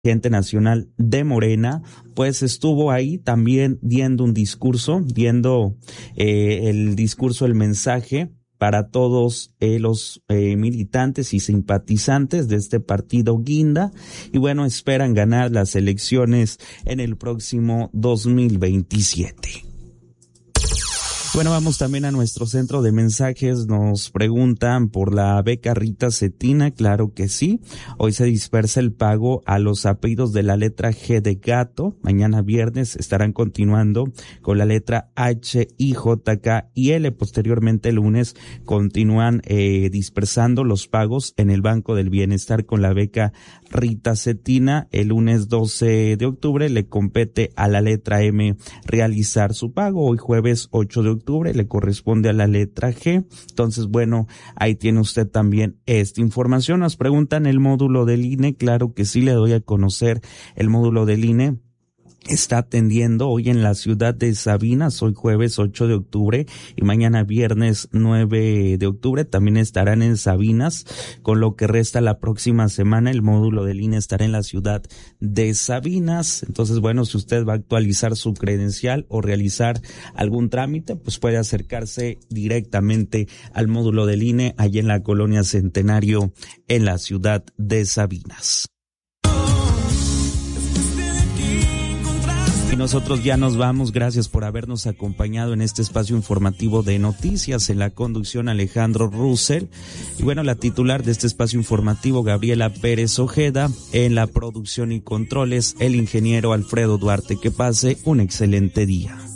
dirigente nacional de Morena, pues estuvo ahí también dando el discurso, el mensaje para todos los militantes y simpatizantes de este partido Guinda, y bueno, esperan ganar las elecciones en el próximo 2027. Bueno, vamos también a nuestro centro de mensajes. Nos preguntan por la beca Rita Cetina. Claro que sí. Hoy se dispersa el pago a los apellidos de la letra G de gato. Mañana viernes estarán continuando con la letra H, I, J, K y L. Posteriormente el lunes continúan dispersando los pagos en el Banco del Bienestar con la beca Rita Cetina. El lunes 12 de octubre le compete a la letra M realizar su pago. Hoy jueves 8 de octubre le corresponde a la letra G. Entonces, bueno, ahí tiene usted también esta información. Nos preguntan el módulo del INE. Claro que sí, le doy a conocer el módulo del INE. Está atendiendo hoy en la ciudad de Sabinas, hoy jueves 8 de octubre y mañana viernes 9 de octubre también estarán en Sabinas. Con lo que resta la próxima semana, el módulo del INE estará en la ciudad de Sabinas. Entonces, bueno, si usted va a actualizar su credencial o realizar algún trámite, pues puede acercarse directamente al módulo del INE allá en la colonia Centenario en la ciudad de Sabinas. Y nosotros ya nos vamos. Gracias por habernos acompañado en este espacio informativo de noticias. En la conducción, Alejandro Russell. Y bueno, la titular de este espacio informativo, Gabriela Pérez Ojeda. En la producción y controles, el ingeniero Alfredo Duarte. Que pase un excelente día.